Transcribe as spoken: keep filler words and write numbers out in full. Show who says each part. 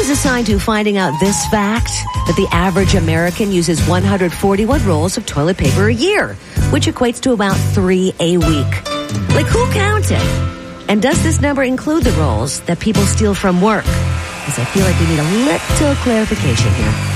Speaker 1: is assigned to finding out this fact, that the average American uses one hundred forty-one rolls of toilet paper a year, which equates to about three a week. Like, who counted? And does this number include the rolls that people steal from work? Because I feel like we need a little clarification here.